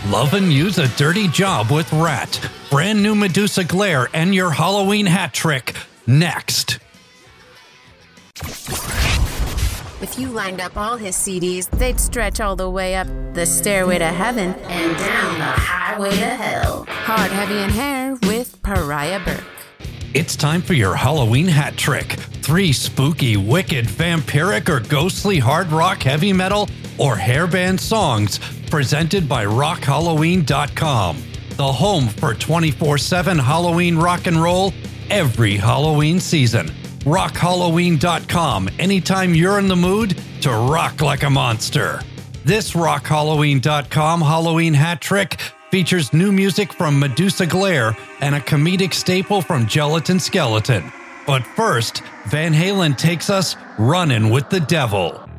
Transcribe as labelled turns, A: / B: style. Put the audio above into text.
A: Lovin' You's a Dirty Job with Rat. Brand new Medusa Glare and your Halloween hat trick. Next.
B: If you lined up all his CDs, they'd stretch all the way up the stairway to heaven and down the highway to hell. Hard, Heavy, and Hair with Pariah Burke.
A: It's time for your Halloween hat trick. 3 spooky, wicked, vampiric, or ghostly hard rock, heavy metal, or hairband songs presented by RockHalloween.com, the home for 24/7 Halloween rock and roll every Halloween season. RockHalloween.com, anytime you're in the mood to rock like a monster. This RockHalloween.com Halloween hat trick features new music from Medusa Glare and a comedic staple from Gelatin Skeleton. But first, Van Halen takes us running with the devil.